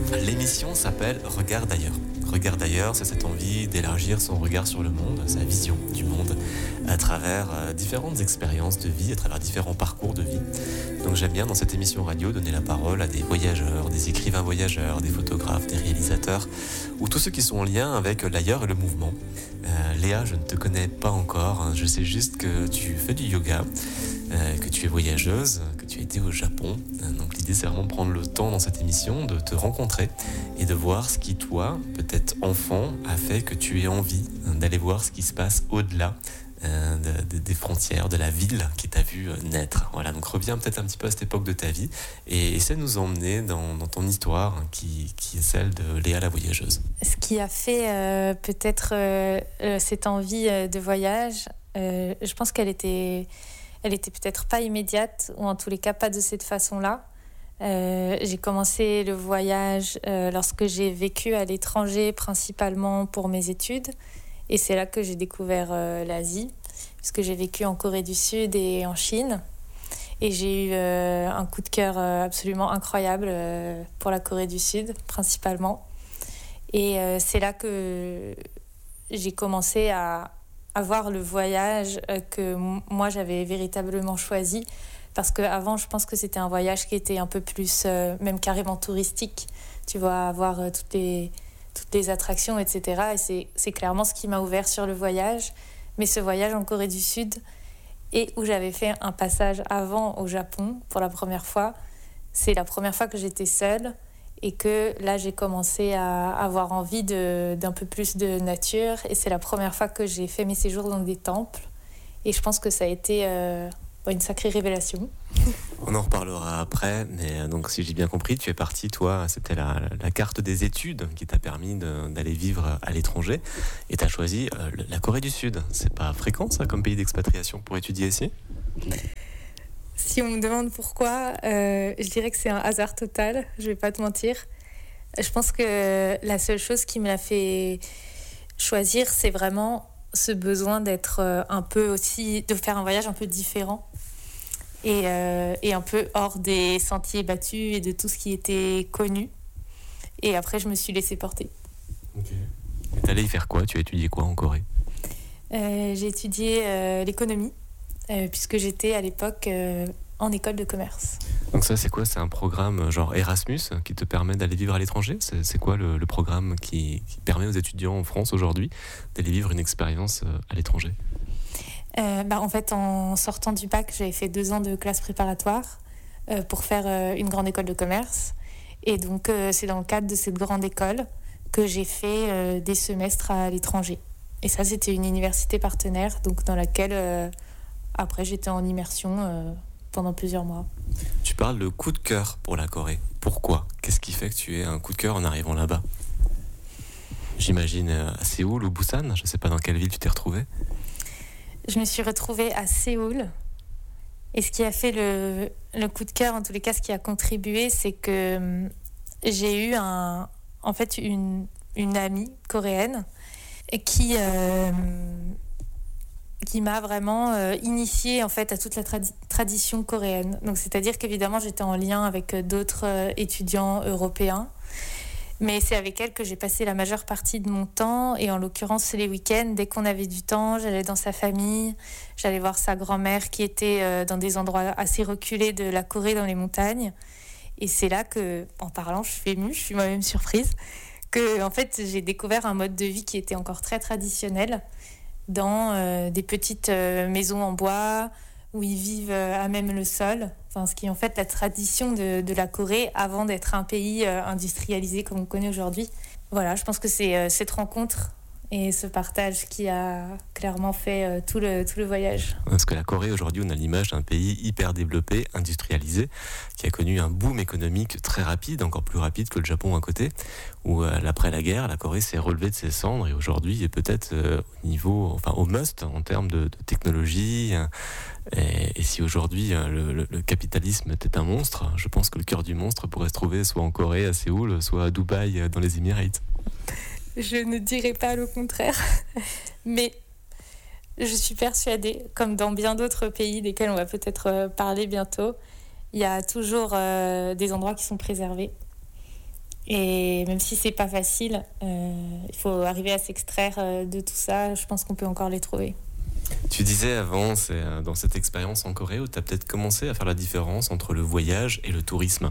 L'émission s'appelle Regarde ailleurs. Regarde ailleurs, c'est cette envie d'élargir son regard sur le monde, sa vision du monde, à travers différentes expériences de vie, à travers différents parcours de vie. Donc j'aime bien dans cette émission radio donner la parole à des voyageurs, des écrivains voyageurs, des photographes, des réalisateurs, ou tous ceux qui sont en lien avec l'ailleurs et le mouvement. Léa, je ne te connais pas encore, hein, je sais juste que tu fais du yoga, que tu es voyageuse, que tu as été au Japon. Donc l'idée c'est vraiment de prendre le temps dans cette émission de te rencontrer et de voir ce qui toi, peut-être enfant, a fait que tu aies envie d'aller voir ce qui se passe au-delà des frontières, de la ville qui t'a vu naître. Voilà, donc reviens peut-être un petit peu à cette époque de ta vie et essaie de nous emmener dans ton histoire qui est celle de Léa la voyageuse. Ce qui a fait peut-être cette envie de voyage, je pense qu'elle était peut-être pas immédiate, ou en tous les cas pas de cette façon-là. J'ai commencé le voyage lorsque j'ai vécu à l'étranger, principalement pour mes études. Et c'est là que j'ai découvert l'Asie, puisque j'ai vécu en Corée du Sud et en Chine. Et j'ai eu un coup de cœur absolument incroyable pour la Corée du Sud, principalement. Et c'est là que j'ai commencé à voir le voyage que moi j'avais véritablement choisi. Parce qu'avant, je pense que c'était un voyage qui était un peu plus, même carrément touristique. Tu vois, avoir toutes les attractions, etc. Et c'est clairement ce qui m'a ouvert sur le voyage. Mais ce voyage en Corée du Sud, et où j'avais fait un passage avant au Japon pour la première fois, c'est la première fois que j'étais seule et que là, j'ai commencé à avoir envie d'un peu plus de nature. Et c'est la première fois que j'ai fait mes séjours dans des temples. Et je pense que ça a été une sacrée révélation. On en reparlera après, mais donc si j'ai bien compris, tu es parti, toi, c'était la carte des études qui t'a permis d'aller vivre à l'étranger, et tu as choisi la Corée du Sud. C'est pas fréquent ça comme pays d'expatriation pour étudier ici ? Si on me demande pourquoi, je dirais que c'est un hasard total, je vais pas te mentir. Je pense que la seule chose qui me l'a fait choisir, c'est vraiment ce besoin d'être un peu aussi, de faire un voyage un peu différent. Et un peu hors des sentiers battus et de tout ce qui était connu. Et après, je me suis laissée porter. Ok. Et t'es allée y faire quoi ? Tu as étudié quoi en Corée ? J'ai étudié l'économie, puisque j'étais à l'époque en école de commerce. Donc ça, c'est quoi ? C'est un programme genre Erasmus qui te permet d'aller vivre à l'étranger ? C'est quoi le programme qui permet aux étudiants en France aujourd'hui d'aller vivre une expérience à l'étranger ? En fait, en sortant du bac, j'avais fait 2 ans de classe préparatoire pour faire une grande école de commerce. Et donc, c'est dans le cadre de cette grande école que j'ai fait des semestres à l'étranger. Et ça, c'était une université partenaire, donc dans laquelle, après, j'étais en immersion pendant plusieurs mois. Tu parles de coup de cœur pour la Corée. Pourquoi ? Qu'est-ce qui fait que tu aies un coup de cœur en arrivant là-bas ? J'imagine à Séoul ou Busan, je ne sais pas dans quelle ville tu t'es retrouvée. Je me suis retrouvée à Séoul. Et ce qui a fait le coup de cœur, en tous les cas, ce qui a contribué, c'est que j'ai eu une amie coréenne qui m'a vraiment initiée en fait, à toute la tradition coréenne. Donc, c'est-à-dire qu'évidemment, j'étais en lien avec d'autres étudiants européens. Mais c'est avec elle que j'ai passé la majeure partie de mon temps. Et en l'occurrence, les week-ends, dès qu'on avait du temps, j'allais dans sa famille. J'allais voir sa grand-mère qui était dans des endroits assez reculés de la Corée, dans les montagnes. Et c'est là que, en parlant, je suis émue, je suis moi-même surprise, que en fait, j'ai découvert un mode de vie qui était encore très traditionnel, dans des petites maisons en bois, où ils vivent à même le sol. Enfin, ce qui est en fait la tradition de la Corée avant d'être un pays industrialisé comme on connaît aujourd'hui. Voilà, je pense que c'est cette rencontre et ce partage qui a clairement fait tout le voyage. Parce que la Corée, aujourd'hui, on a l'image d'un pays hyper développé, industrialisé, qui a connu un boom économique très rapide, encore plus rapide que le Japon à côté, où après la guerre, la Corée s'est relevée de ses cendres et aujourd'hui est peut-être au must en termes de technologie. Et si aujourd'hui le capitalisme était un monstre, je pense que le cœur du monstre pourrait se trouver soit en Corée, à Séoul, soit à Dubaï, dans les Émirats. Je ne dirais pas le contraire, mais je suis persuadée, comme dans bien d'autres pays desquels on va peut-être parler bientôt, il y a toujours des endroits qui sont préservés. Et même si c'est pas facile, il faut arriver à s'extraire de tout ça. Je pense qu'on peut encore les trouver. Tu disais avant, c'est dans cette expérience en Corée où tu as peut-être commencé à faire la différence entre le voyage et le tourisme.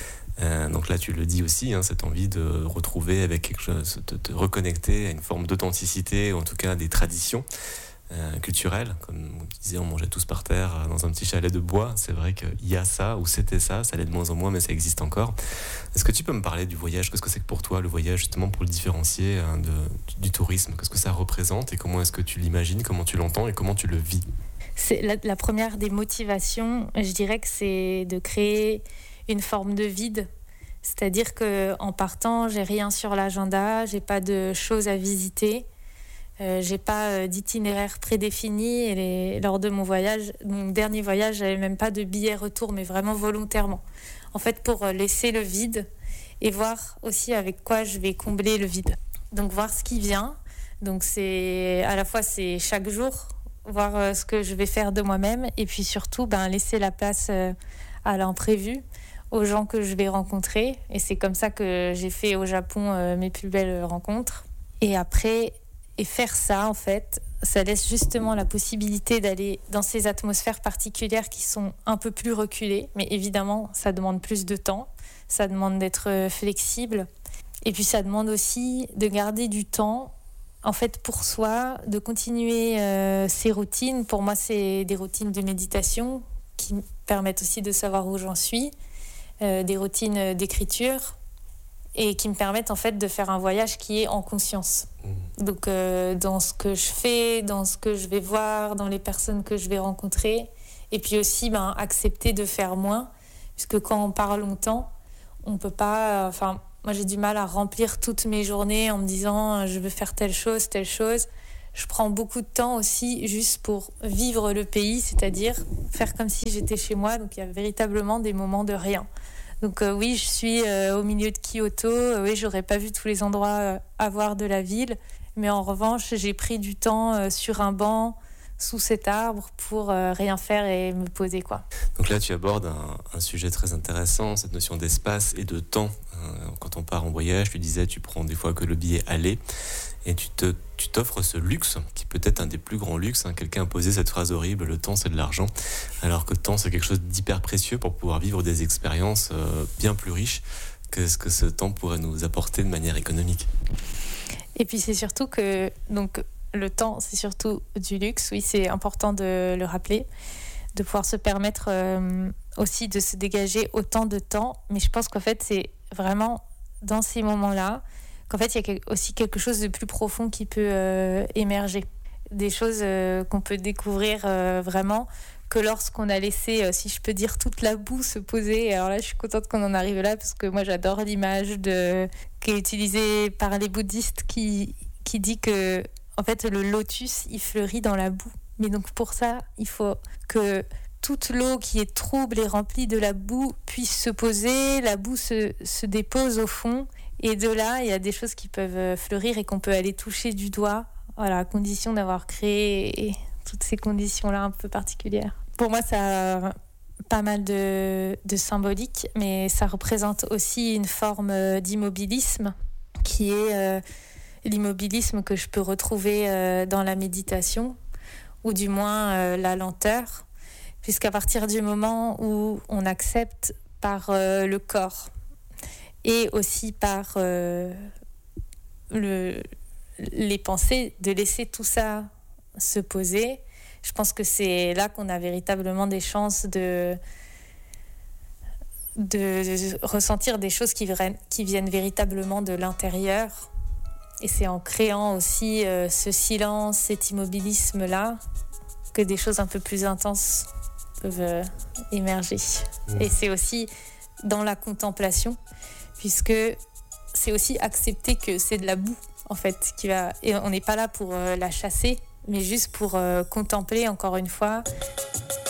Donc là, tu le dis aussi, hein, cette envie de retrouver avec quelque chose, de te reconnecter à une forme d'authenticité, ou en tout cas à des traditions culturelles. Comme tu disais, on mangeait tous par terre dans un petit chalet de bois. C'est vrai qu'il y a ça, ou c'était ça l'est de moins en moins, mais ça existe encore. Est-ce que tu peux me parler du voyage? Qu'est-ce que c'est que pour toi le voyage, justement pour le différencier du tourisme? Qu'est-ce que ça représente et comment est-ce que tu l'imagines, comment tu l'entends et comment tu le vis? C'est la première des motivations, je dirais que c'est de créer une forme de vide. C'est-à-dire qu'en partant, j'ai rien sur l'agenda, j'ai pas de choses à visiter, j'ai pas d'itinéraire prédéfini. Et lors de mon dernier voyage, j'avais même pas de billet retour, mais vraiment volontairement. En fait, pour laisser le vide et voir aussi avec quoi je vais combler le vide. Donc voir ce qui vient. Donc c'est à la fois c'est chaque jour voir ce que je vais faire de moi-même et puis surtout laisser la place à l'imprévu, aux gens que je vais rencontrer. Et c'est comme ça que j'ai fait au Japon mes plus belles rencontres. Et après, faire ça, en fait, ça laisse justement la possibilité d'aller dans ces atmosphères particulières qui sont un peu plus reculées. Mais évidemment, ça demande plus de temps, ça demande d'être flexible. Et puis ça demande aussi de garder du temps, en fait, pour soi, de continuer ces routines. Pour moi, c'est des routines de méditation qui me permettent aussi de savoir où j'en suis, des routines d'écriture et qui me permettent en fait de faire un voyage qui est en conscience. Donc dans ce que je fais, dans ce que je vais voir, dans les personnes que je vais rencontrer, et puis aussi accepter de faire moins, puisque quand on part longtemps, on peut pas... moi j'ai du mal à remplir toutes mes journées en me disant je veux faire telle chose. Je prends beaucoup de temps aussi juste pour vivre le pays, c'est-à-dire faire comme si j'étais chez moi. Donc il y a véritablement des moments de rien. Donc oui, je suis au milieu de Kyoto. Oui, j'aurais pas vu tous les endroits à voir de la ville. Mais en revanche, j'ai pris du temps sur un banc, sous cet arbre, pour rien faire et me poser, quoi. Donc là, tu abordes un sujet très intéressant, cette notion d'espace et de temps. Quand on part en voyage, tu disais, tu prends des fois que le billet aller. Et tu t'offres ce luxe, qui peut être un des plus grands luxes. Quelqu'un a posé cette phrase horrible, le temps c'est de l'argent, alors que le temps c'est quelque chose d'hyper précieux pour pouvoir vivre des expériences bien plus riches que ce que ce temps pourrait nous apporter de manière économique. Et puis c'est surtout que donc, le temps c'est surtout du luxe, oui c'est important de le rappeler, de pouvoir se permettre aussi de se dégager autant de temps, mais je pense qu'en fait c'est vraiment dans ces moments-là qu'en fait, il y a aussi quelque chose de plus profond qui peut émerger. Des choses qu'on peut découvrir vraiment que lorsqu'on a laissé, si je peux dire, toute la boue se poser. Alors là, je suis contente qu'on en arrive là parce que moi, j'adore l'image qui est utilisée par les bouddhistes qui dit que, en fait, le lotus, il fleurit dans la boue. Mais donc, pour ça, il faut que toute l'eau qui est trouble et remplie de la boue puisse se poser, la boue se dépose au fond. Et de là, il y a des choses qui peuvent fleurir et qu'on peut aller toucher du doigt, voilà, à condition d'avoir créé toutes ces conditions-là un peu particulières. Pour moi, ça a pas mal de symbolique, mais ça représente aussi une forme d'immobilisme qui est l'immobilisme que je peux retrouver dans la méditation, ou du moins la lenteur, puisqu'à partir du moment où on accepte par le corps, et aussi par les pensées, de laisser tout ça se poser. Je pense que c'est là qu'on a véritablement des chances de ressentir des choses qui viennent véritablement de l'intérieur. Et c'est en créant aussi ce silence, cet immobilisme-là, que des choses un peu plus intenses peuvent émerger. Et c'est aussi dans la contemplation, puisque c'est aussi accepter que c'est de la boue, en fait, et on n'est pas là pour la chasser, mais juste pour contempler, encore une fois.